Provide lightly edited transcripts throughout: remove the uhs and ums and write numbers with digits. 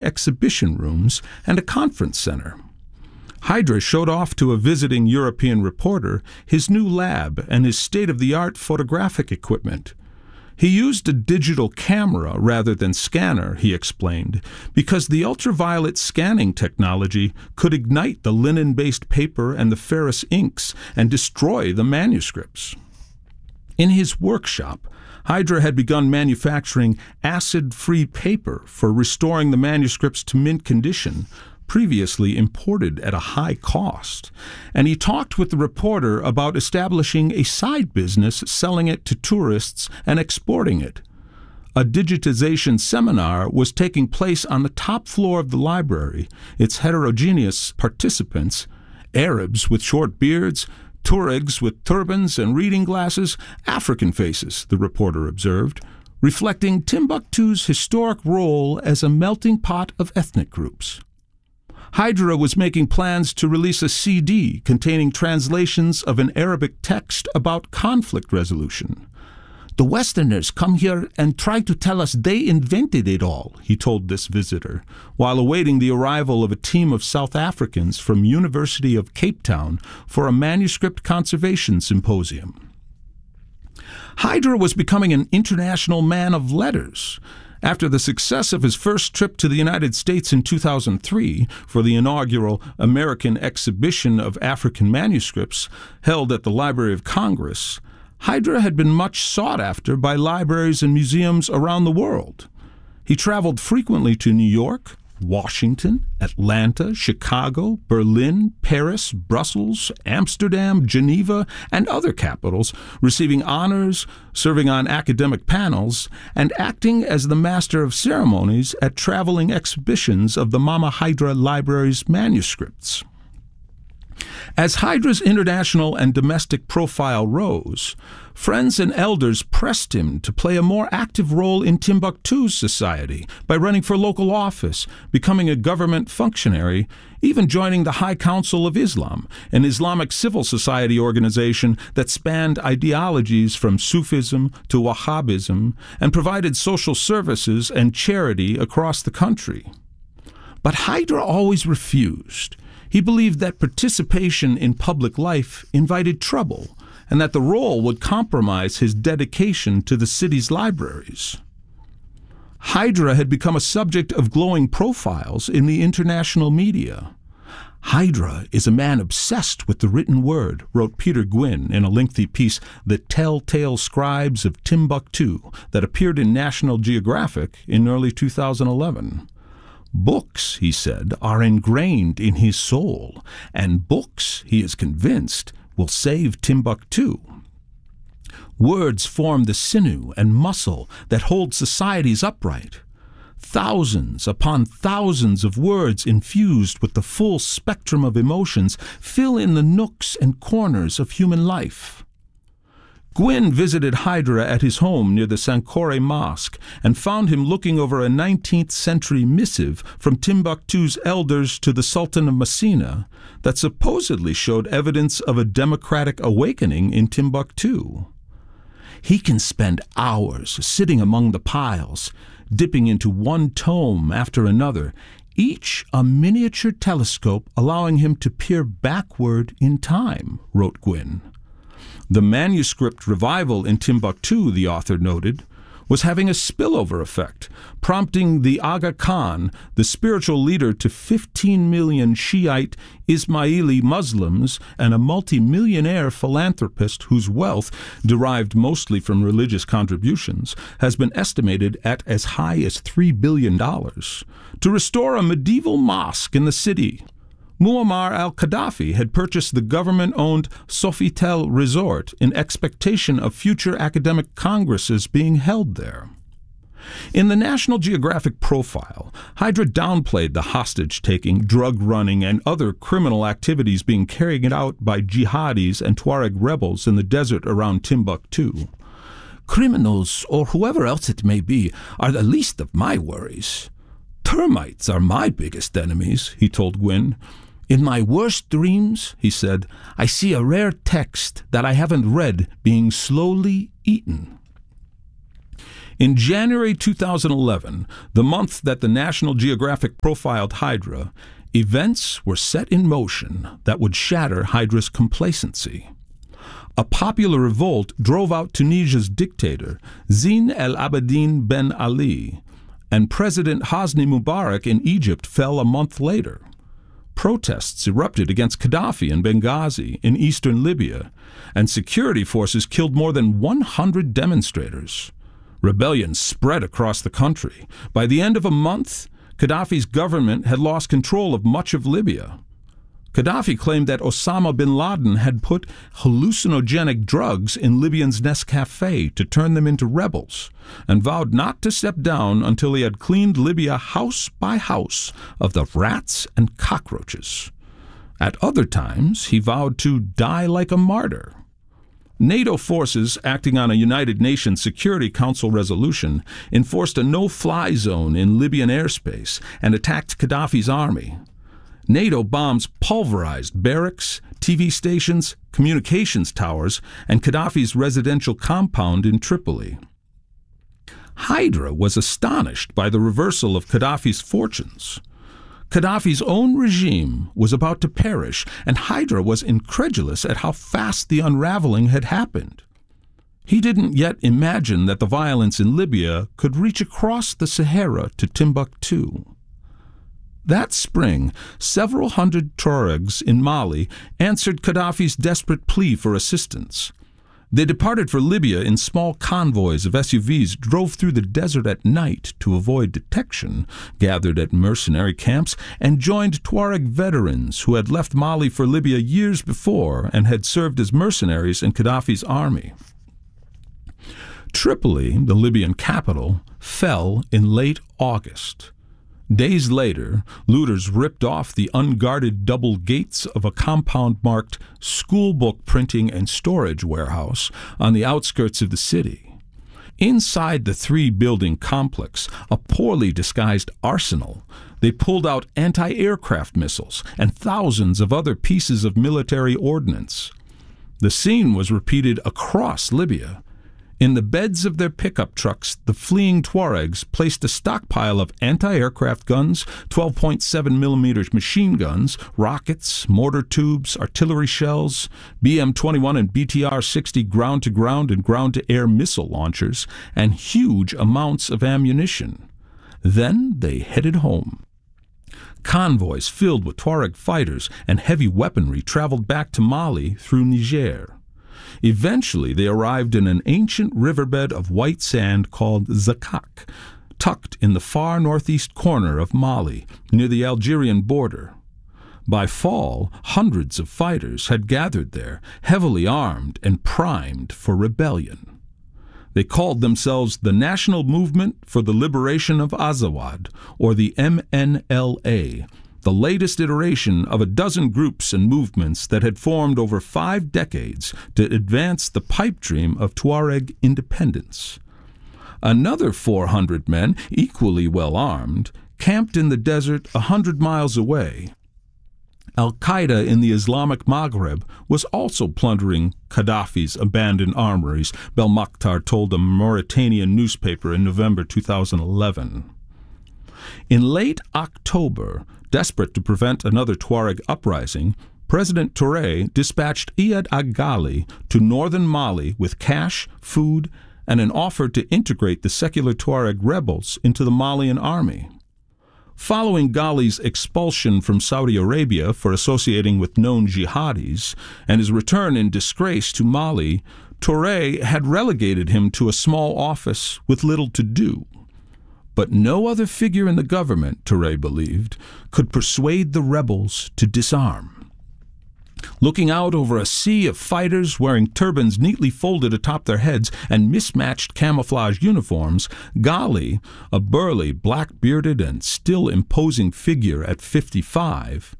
exhibition rooms and a conference center. Hydra showed off to a visiting European reporter his new lab and his state-of-the-art photographic equipment. He used a digital camera rather than scanner, he explained, because the ultraviolet scanning technology could ignite the linen-based paper and the ferrous inks and destroy the manuscripts. In his workshop, Hydra had begun manufacturing acid-free paper for restoring the manuscripts to mint condition, previously imported at a high cost, and he talked with the reporter about establishing a side business selling it to tourists and exporting it. A digitization seminar was taking place on the top floor of the library, its heterogeneous participants, Arabs with short beards, Tuaregs with turbans and reading glasses, African faces, the reporter observed, reflecting Timbuktu's historic role as a melting pot of ethnic groups. Hydra was making plans to release a CD containing translations of an Arabic text about conflict resolution. "The Westerners come here and try to tell us they invented it all," he told this visitor, while awaiting the arrival of a team of South Africans from University of Cape Town for a manuscript conservation symposium. Hydra was becoming an international man of letters. After the success of his first trip to the United States in 2003 for the inaugural American Exhibition of African Manuscripts held at the Library of Congress, Hydra had been much sought after by libraries and museums around the world. He traveled frequently to New York, Washington, Atlanta, Chicago, Berlin, Paris, Brussels, Amsterdam, Geneva, and other capitals, receiving honors, serving on academic panels, and acting as the master of ceremonies at traveling exhibitions of the Mama Hydra Library's manuscripts. As Hydra's international and domestic profile rose, friends and elders pressed him to play a more active role in Timbuktu's society by running for local office, becoming a government functionary, even joining the High Council of Islam, an Islamic civil society organization that spanned ideologies from Sufism to Wahhabism and provided social services and charity across the country. But Hydra always refused. He believed that participation in public life invited trouble, and that the role would compromise his dedication to the city's libraries. Hydra had become a subject of glowing profiles in the international media. "Hydra is a man obsessed with the written word," wrote Peter Gwynne in a lengthy piece, "The Telltale Scribes of Timbuktu," that appeared in National Geographic in early 2011. "Books," he said, "are ingrained in his soul, and books, he is convinced, will save Timbuktu. Words form the sinew and muscle that hold societies upright. Thousands upon thousands of words infused with the full spectrum of emotions fill in the nooks and corners of human life." Gwynne visited Hydra at his home near the Sankore Mosque and found him looking over a 19th-century missive from Timbuktu's elders to the Sultan of Messina that supposedly showed evidence of a democratic awakening in Timbuktu. "He can spend hours sitting among the piles, dipping into one tome after another, each a miniature telescope allowing him to peer backward in time," wrote Gwynne. The manuscript revival in Timbuktu, the author noted, was having a spillover effect, prompting the Aga Khan, the spiritual leader to 15 million Shiite Ismaili Muslims and a multi-millionaire philanthropist whose wealth, derived mostly from religious contributions, has been estimated at as high as $3 billion, to restore a medieval mosque in the city. Muammar al-Gaddafi had purchased the government-owned Sofitel Resort in expectation of future academic congresses being held there. In the National Geographic profile, Hydra downplayed the hostage-taking, drug-running, and other criminal activities being carried out by jihadis and Tuareg rebels in the desert around Timbuktu. "Criminals, or whoever else it may be, are the least of my worries. Termites are my biggest enemies," he told Gwynne. "In my worst dreams," he said, "I see a rare text that I haven't read being slowly eaten." In January 2011, the month that the National Geographic profiled Hydra, events were set in motion that would shatter Hydra's complacency. A popular revolt drove out Tunisia's dictator, Zine El Abidine Ben Ali, and President Hosni Mubarak in Egypt fell a month later. Protests erupted against Gaddafi in Benghazi in eastern Libya, and security forces killed more than 100 demonstrators. Rebellion spread across the country. By the end of a month, Gaddafi's government had lost control of much of Libya. Gaddafi claimed that Osama bin Laden had put hallucinogenic drugs in Libyans' Nescafé to turn them into rebels, and vowed not to step down until he had cleaned Libya house by house of the rats and cockroaches. At other times, he vowed to die like a martyr. NATO forces, acting on a United Nations Security Council resolution, enforced a no-fly zone in Libyan airspace and attacked Gaddafi's army. NATO bombs pulverized barracks, TV stations, communications towers, and Gaddafi's residential compound in Tripoli. Hydra was astonished by the reversal of Gaddafi's fortunes. Gaddafi's own regime was about to perish, and Hydra was incredulous at how fast the unraveling had happened. He didn't yet imagine that the violence in Libya could reach across the Sahara to Timbuktu. That spring, several hundred Tuaregs in Mali answered Gaddafi's desperate plea for assistance. They departed for Libya in small convoys of SUVs, drove through the desert at night to avoid detection, gathered at mercenary camps, and joined Tuareg veterans who had left Mali for Libya years before and had served as mercenaries in Gaddafi's army. Tripoli, the Libyan capital, fell in late August. Days later, looters ripped off the unguarded double gates of a compound marked Schoolbook Printing and Storage Warehouse on the outskirts of the city. Inside the three-building complex, a poorly disguised arsenal, they pulled out anti-aircraft missiles and thousands of other pieces of military ordnance. The scene was repeated across Libya. In the beds of their pickup trucks, the fleeing Tuaregs placed a stockpile of anti-aircraft guns, 12.7mm machine guns, rockets, mortar tubes, artillery shells, BM-21 and BTR-60 ground-to-ground and ground-to-air missile launchers, and huge amounts of ammunition. Then they headed home. Convoys filled with Tuareg fighters and heavy weaponry traveled back to Mali through Niger. Eventually, they arrived in an ancient riverbed of white sand called Zakak, tucked in the far northeast corner of Mali, near the Algerian border. By fall, hundreds of fighters had gathered there, heavily armed and primed for rebellion. They called themselves the National Movement for the Liberation of Azawad, or the MNLA, the latest iteration of a dozen groups and movements that had formed over 5 decades to advance the pipe dream of Tuareg independence. Another 400 men, equally well armed, camped in the desert 100 miles away. Al-Qaeda in the Islamic Maghreb was also plundering Gaddafi's abandoned armories, Belmokhtar told a Mauritanian newspaper in November 2011. In late October, desperate to prevent another Tuareg uprising, President Touré dispatched Iyad Aghali to northern Mali with cash, food, and an offer to integrate the secular Tuareg rebels into the Malian army. Following Ghali's expulsion from Saudi Arabia for associating with known jihadis and his return in disgrace to Mali, Touré had relegated him to a small office with little to do. But no other figure in the government, Touré believed, could persuade the rebels to disarm. Looking out over a sea of fighters wearing turbans neatly folded atop their heads and mismatched camouflage uniforms, Ghali, a burly, black-bearded, and still imposing figure at 55,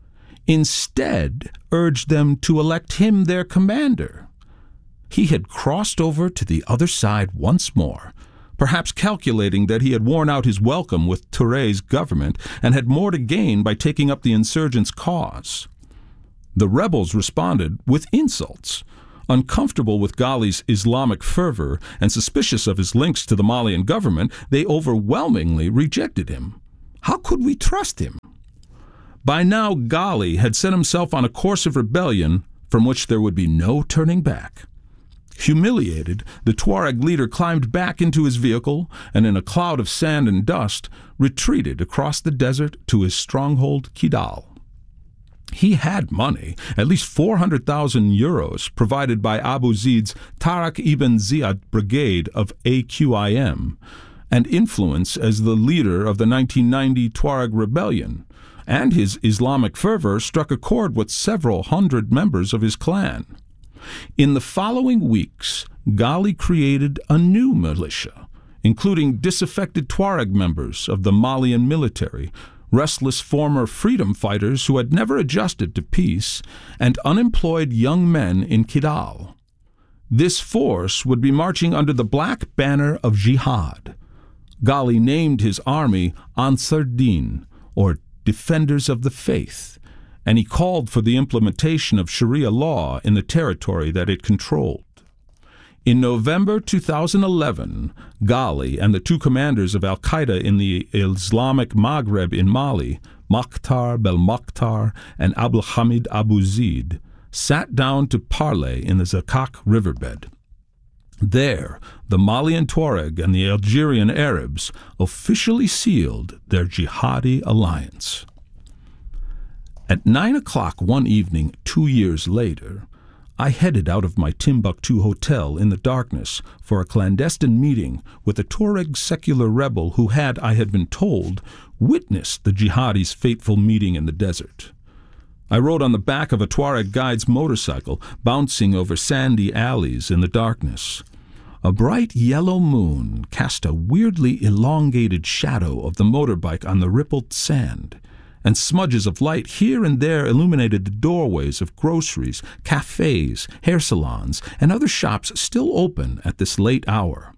instead urged them to elect him their commander. He had crossed over to the other side once more, perhaps calculating that he had worn out his welcome with Touré's government and had more to gain by taking up the insurgents' cause. The rebels responded with insults, Uncomfortable with Ghali's Islamic fervor and suspicious of his links to the Malian government, they overwhelmingly rejected him. How could we trust him? By now, Ghali had set himself on a course of rebellion from which there would be no turning back. Humiliated, the Tuareg leader climbed back into his vehicle and, in a cloud of sand and dust, retreated across the desert to his stronghold Kidal. He had money, at least 400,000 euros, provided by Abu Zaid's Tariq ibn Ziyad brigade of AQIM, and influence as the leader of the 1990 Tuareg rebellion, and his Islamic fervor struck a chord with several hundred members of his clan. In the following weeks, Ghali created a new militia, including disaffected Tuareg members of the Malian military, restless former freedom fighters who had never adjusted to peace, and unemployed young men in Kidal. This force would be marching under the black banner of jihad. Ghali named his army Ansar Din, or Defenders of the Faith, and he called for the implementation of Sharia law in the territory that it controlled. In November 2011, Ghali and the two commanders of al-Qaeda in the Islamic Maghreb in Mali, Mokhtar Belmokhtar and Abdulhamid Abu Zaid, sat down to parley in the Zakak riverbed. There, the Malian Tuareg and the Algerian Arabs officially sealed their jihadi alliance. At 9 o'clock one evening 2 years later, I headed out of my Timbuktu hotel in the darkness for a clandestine meeting with a Tuareg secular rebel who had, I had been told, witnessed the jihadis' fateful meeting in the desert. I rode on the back of a Tuareg guide's motorcycle, bouncing over sandy alleys in the darkness. A bright yellow moon cast a weirdly elongated shadow of the motorbike on the rippled sand, and smudges of light here and there illuminated the doorways of groceries, cafes, hair salons, and other shops still open at this late hour.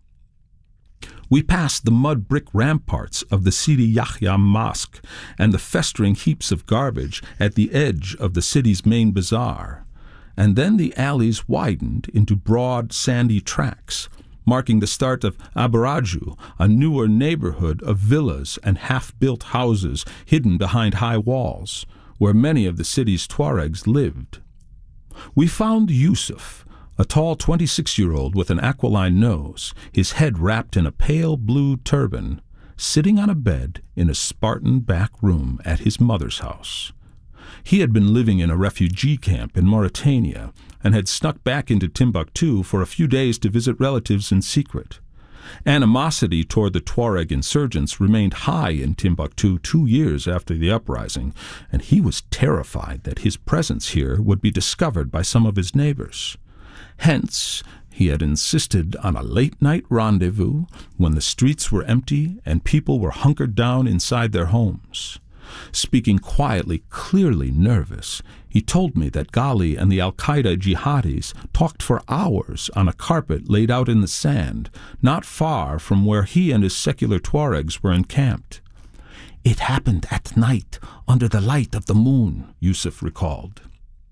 We passed the mud brick ramparts of the Sidi Yahya Mosque and the festering heaps of garbage at the edge of the city's main bazaar, and then the alleys widened into broad, sandy tracks, marking the start of Abaraju, a newer neighborhood of villas and half-built houses hidden behind high walls, where many of the city's Tuaregs lived. We found Yusuf, a tall 26-year-old with an aquiline nose, his head wrapped in a pale blue turban, sitting on a bed in a Spartan back room at his mother's house. He had been living in a refugee camp in Mauritania and had snuck back into Timbuktu for a few days to visit relatives in secret. Animosity toward the Tuareg insurgents remained high in Timbuktu 2 years after the uprising, and he was terrified that his presence here would be discovered by some of his neighbors. Hence, he had insisted on a late-night rendezvous when the streets were empty and people were hunkered down inside their homes. Speaking quietly, clearly nervous, he told me that Ghali and the al-Qaeda jihadis talked for hours on a carpet laid out in the sand, not far from where he and his secular Tuaregs were encamped. "It happened at night, under the light of the moon," Yusuf recalled.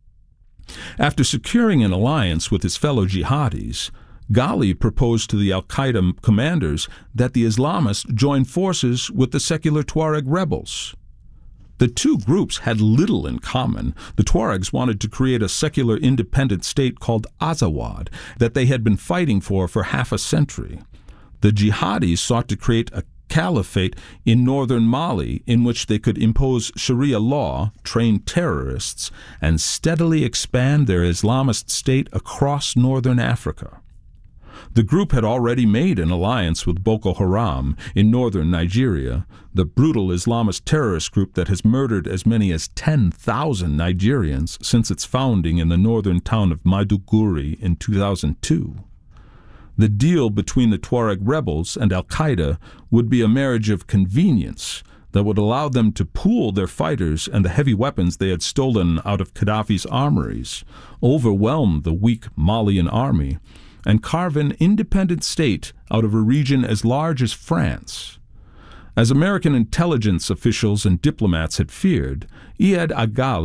After securing an alliance with his fellow jihadis, Ghali proposed to the al-Qaeda commanders that the Islamists join forces with the secular Tuareg rebels. The two groups had little in common. The Tuaregs wanted to create a secular independent state called Azawad that they had been fighting for half a century. The jihadis sought to create a caliphate in northern Mali in which they could impose Sharia law, train terrorists, and steadily expand their Islamist state across northern Africa. The group had already made an alliance with Boko Haram in northern Nigeria, the brutal Islamist terrorist group that has murdered as many as 10,000 Nigerians since its founding in the northern town of Maiduguri in 2002. The deal between the Tuareg rebels and al-Qaeda would be a marriage of convenience that would allow them to pool their fighters and the heavy weapons they had stolen out of Gaddafi's armories, overwhelm the weak Malian army, and carve an independent state out of a region as large as France. As American intelligence officials and diplomats had feared, Iyad Ghali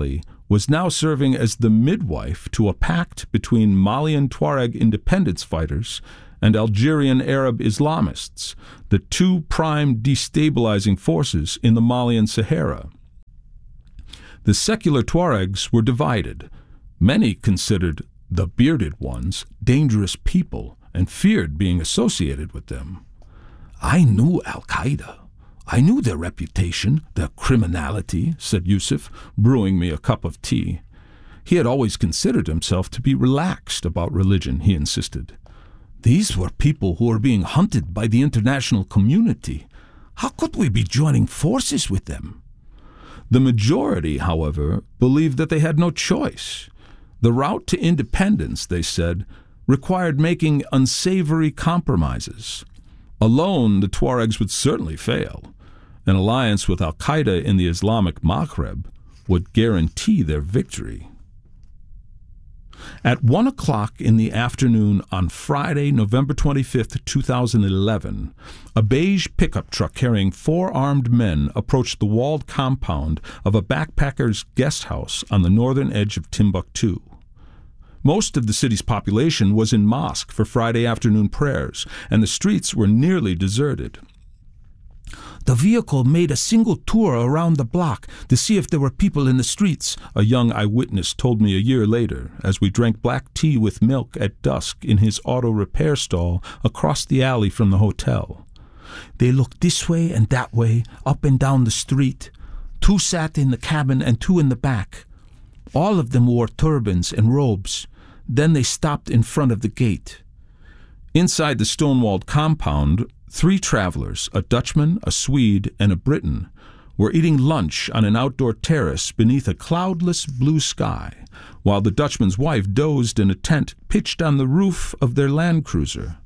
was now serving as the midwife to a pact between Malian Tuareg independence fighters and Algerian Arab Islamists, the two prime destabilizing forces in the Malian Sahara. The secular Tuaregs were divided. Many considered the bearded ones dangerous people and feared being associated with them. "I knew Al-Qaeda. I knew their reputation, their criminality," said Yusuf, brewing me a cup of tea. He had always considered himself to be relaxed about religion, he insisted. "These were people who were being hunted by the international community. How could we be joining forces with them?" The majority, however, believed that they had no choice. The route to independence, they said, required making unsavory compromises. Alone, the Tuaregs would certainly fail. An alliance with al-Qaeda in the Islamic Maghreb would guarantee their victory. At 1 o'clock in the afternoon on Friday, November 25, 2011, a beige pickup truck carrying 4 armed men approached the walled compound of a backpacker's guest house on the northern edge of Timbuktu. Most of the city's population was in mosque for Friday afternoon prayers, and the streets were nearly deserted. "The vehicle made a single tour around the block to see if there were people in the streets," a young eyewitness told me a year later as we drank black tea with milk at dusk in his auto repair stall across the alley from the hotel. "They looked this way and that way, up and down the street. 2 sat in the cabin and 2 in the back. All of them wore turbans and robes. Then they stopped in front of the gate." Inside the stone-walled compound, 3 travelers, a Dutchman, a Swede, and a Briton, were eating lunch on an outdoor terrace beneath a cloudless blue sky, while the Dutchman's wife dozed in a tent pitched on the roof of their Land Cruiser.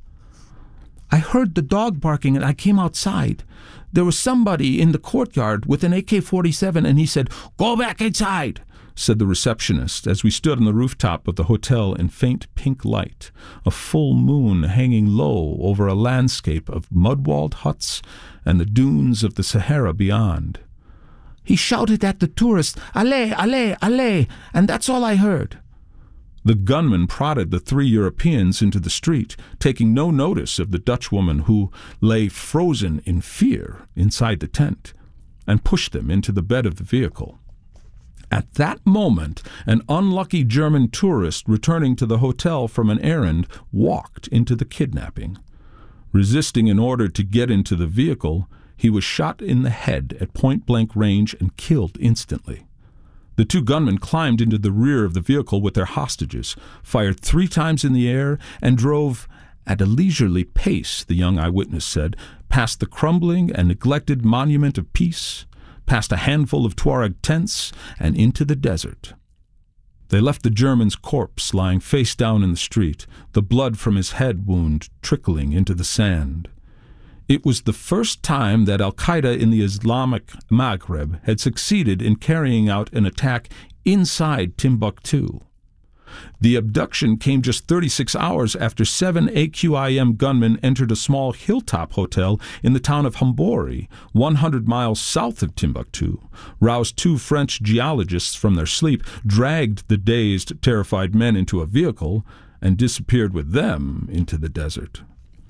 "I heard the dog barking and I came outside. There was somebody in the courtyard with an AK-47 and he said, 'Go back inside,'" said the receptionist as we stood on the rooftop of the hotel in faint pink light, a full moon hanging low over a landscape of mud-walled huts and the dunes of the Sahara beyond. "He shouted at the tourists, 'Allez, allez, allez,' and that's all I heard." The gunman prodded the 3 Europeans into the street, taking no notice of the Dutch woman who lay frozen in fear inside the tent, and pushed them into the bed of the vehicle. At that moment, an unlucky German tourist returning to the hotel from an errand walked into the kidnapping. Resisting an order to get into the vehicle, he was shot in the head at point-blank range and killed instantly. The 2 gunmen climbed into the rear of the vehicle with their hostages, fired 3 times in the air, and drove at a leisurely pace, the young eyewitness said, past the crumbling and neglected Monument of Peace, past a handful of Tuareg tents, and into the desert. They left the German's corpse lying face down in the street, the blood from his head wound trickling into the sand. It was the first time that al-Qaeda in the Islamic Maghreb had succeeded in carrying out an attack inside Timbuktu. The abduction came just 36 hours after 7 AQIM gunmen entered a small hilltop hotel in the town of Hambori, 100 miles south of Timbuktu, roused 2 French geologists from their sleep, dragged the dazed, terrified men into a vehicle, and disappeared with them into the desert.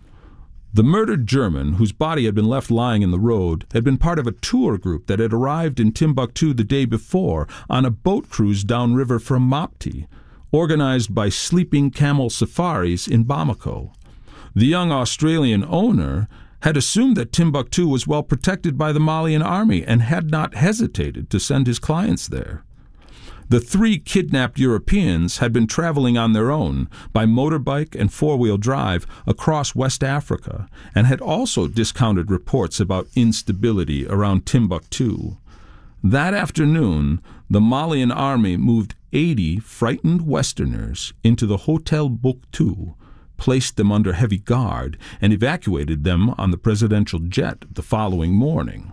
The murdered German, whose body had been left lying in the road, had been part of a tour group that had arrived in Timbuktu the day before on a boat cruise downriver from Mopti, organized by Sleeping Camel Safaris in Bamako. The young Australian owner had assumed that Timbuktu was well protected by the Malian army and had not hesitated to send his clients there. The 3 kidnapped Europeans had been traveling on their own by motorbike and 4-wheel drive across West Africa and had also discounted reports about instability around Timbuktu. That afternoon, the Malian army moved 80 frightened Westerners into the Hotel Buktu, placed them under heavy guard, and evacuated them on the presidential jet the following morning.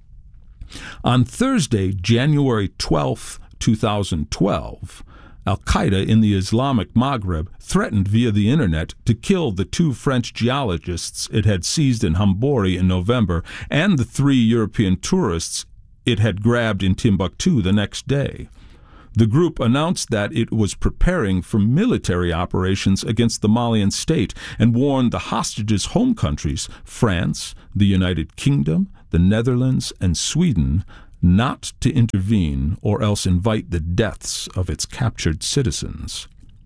On Thursday, January 12, 2012, al-Qaeda in the Islamic Maghreb threatened via the internet to kill the 2 French geologists it had seized in Hambori in November and the 3 European tourists it had grabbed in Timbuktu the next day. The group announced that it was preparing for military operations against the Malian state and warned the hostages' home countries, France, the United Kingdom, the Netherlands, and Sweden, not to intervene or else invite the deaths of its captured citizens.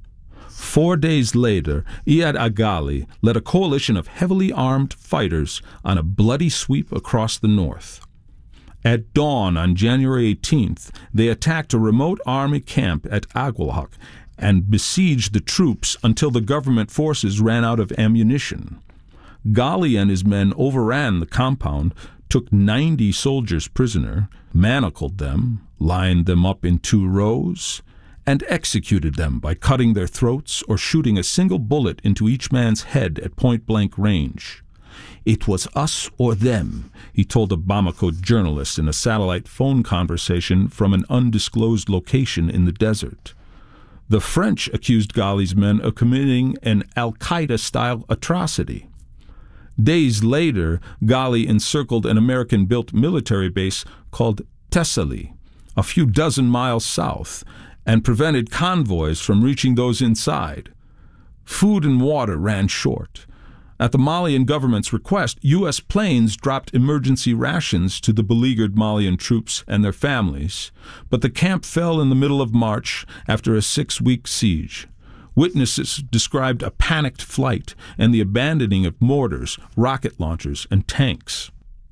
4 days later, Iyad Agali led a coalition of heavily armed fighters on a bloody sweep across the north. At dawn on January 18th, they attacked a remote army camp at Aguelhok and besieged the troops until the government forces ran out of ammunition. Ghali and his men overran the compound, took 90 soldiers prisoner, manacled them, lined them up in 2 rows, and executed them by cutting their throats or shooting a single bullet into each man's head at point-blank range. "It was us or them," he told a Bamako journalist in a satellite phone conversation from an undisclosed location in the desert. The French accused Ghali's men of committing an al-Qaeda-style atrocity. Days later, Ghali encircled an American-built military base called Tessali, a few dozen miles south, and prevented convoys from reaching those inside. Food and water ran short. At the Malian government's request, U.S. planes dropped emergency rations to the beleaguered Malian troops and their families, but the camp fell in the middle of March after a 6-week siege. Witnesses described a panicked flight and the abandoning of mortars, rocket launchers, and tanks.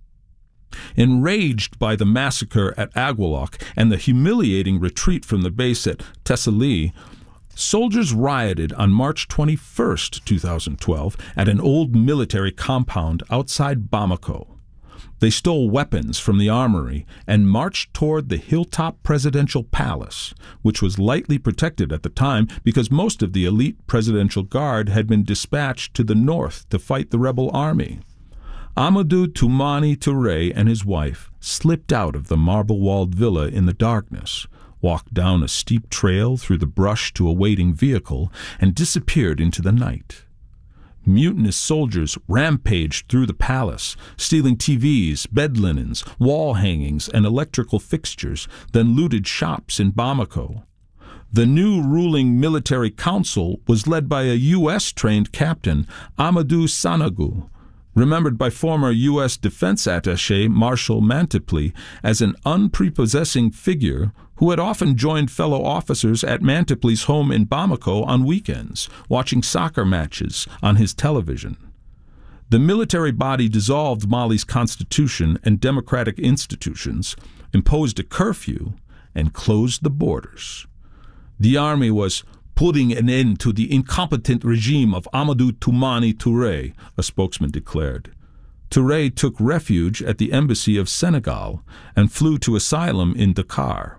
Enraged by the massacre at Aguelhok and the humiliating retreat from the base at Tessali, soldiers rioted on March 21, 2012, at an old military compound outside Bamako. They stole weapons from the armory and marched toward the hilltop presidential palace, which was lightly protected at the time because most of the elite presidential guard had been dispatched to the north to fight the rebel army. Amadou Toumani Touré and his wife slipped out of the marble-walled villa in the darkness, walked down a steep trail through the brush to a waiting vehicle, and disappeared into the night. Mutinous soldiers rampaged through the palace, stealing TVs, bed linens, wall hangings, and electrical fixtures, then looted shops in Bamako. The new ruling military council was led by a U.S.-trained captain, Amadou Sanagou, remembered by former U.S. defense attaché Marshal Mantiply as an unprepossessing figure who had often joined fellow officers at Mantiply's home in Bamako on weekends, watching soccer matches on his television. The military body dissolved Mali's constitution and democratic institutions, imposed a curfew, and closed the borders. The army was putting an end to the incompetent regime of Amadou Toumani Touré, a spokesman declared. Touré took refuge at the embassy of Senegal and flew to asylum in Dakar.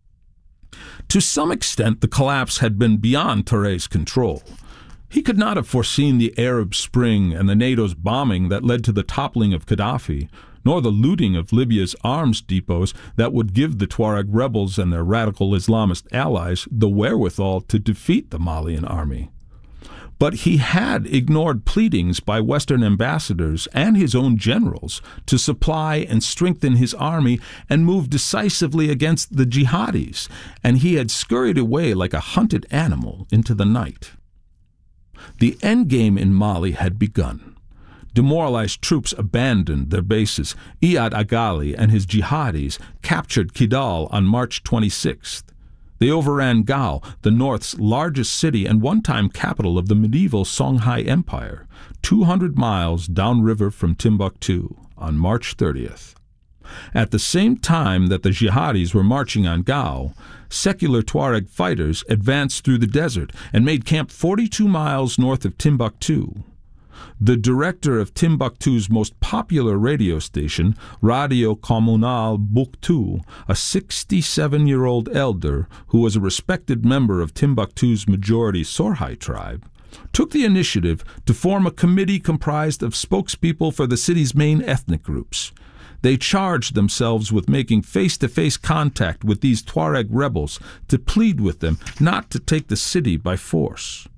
To some extent, the collapse had been beyond Touré's control. He could not have foreseen the Arab Spring and the NATO's bombing that led to the toppling of Gaddafi, nor the looting of Libya's arms depots that would give the Tuareg rebels and their radical Islamist allies the wherewithal to defeat the Malian army. But he had ignored pleadings by Western ambassadors and his own generals to supply and strengthen his army and move decisively against the jihadis, and he had scurried away like a hunted animal into the night. The endgame in Mali had begun. Demoralized troops abandoned their bases. Iyad Agali and his jihadis captured Kidal on March 26th. They overran Gao, the north's largest city and one-time capital of the medieval Songhai Empire, 200 miles downriver from Timbuktu, on March 30th. At the same time that the jihadis were marching on Gao, secular Tuareg fighters advanced through the desert and made camp 42 miles north of Timbuktu. The director of Timbuktu's most popular radio station, Radio Communale Buktu, a 67-year-old elder who was a respected member of Timbuktu's majority Sorhai tribe, took the initiative to form a committee comprised of spokespeople for the city's main ethnic groups. They charged themselves with making face-to-face contact with these Tuareg rebels to plead with them not to take the city by force.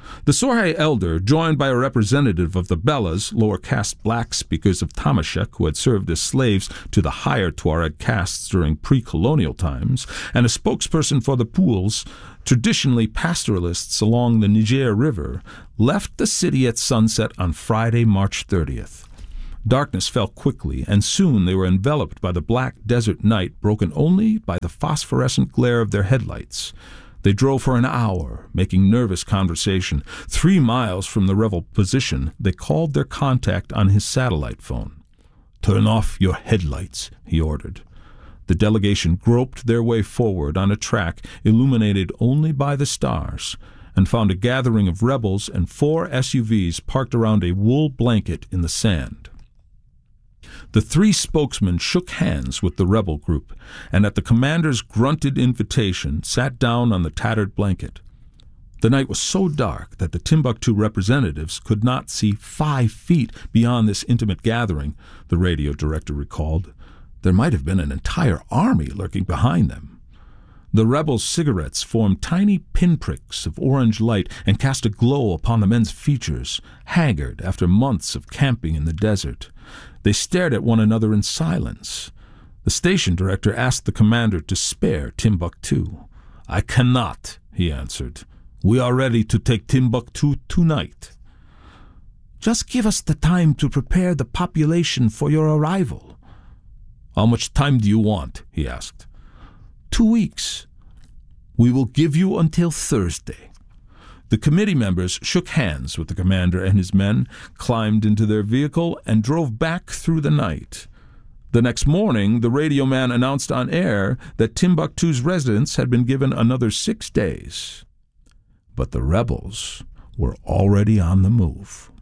The Sohai elder, joined by a representative of the Bellas, lower caste black speakers of Tamashek who had served as slaves to the higher Tuareg castes during pre-colonial times, and a spokesperson for the Pools, traditionally pastoralists along the Niger River, left the city at sunset on Friday, March 30th. Darkness fell quickly, and soon they were enveloped by the black desert night, broken only by the phosphorescent glare of their headlights. They drove for an hour, making nervous conversation. 3 miles from the rebel position, they called their contact on his satellite phone. "Turn off your headlights," he ordered. The delegation groped their way forward on a track illuminated only by the stars, and found a gathering of rebels and 4 SUVs parked around a wool blanket in the sand. The 3 spokesmen shook hands with the rebel group, and at the commander's grunted invitation sat down on the tattered blanket. The night was so dark that the Timbuktu representatives could not see 5 feet beyond this intimate gathering, the radio director recalled. There might have been an entire army lurking behind them. The rebels' cigarettes formed tiny pinpricks of orange light and cast a glow upon the men's features, haggard after months of camping in the desert. They stared at one another in silence. The station director asked the commander to spare Timbuktu. "I cannot," he answered. "We are ready to take Timbuktu tonight." "Just give us the time to prepare the population for your arrival." "How much time do you want?" he asked. 2 weeks. "We will give you until Thursday." The committee members shook hands with the commander and his men, climbed into their vehicle, and drove back through the night. The next morning, the radio man announced on air that Timbuktu's residents had been given another 6 days. But the rebels were already on the move.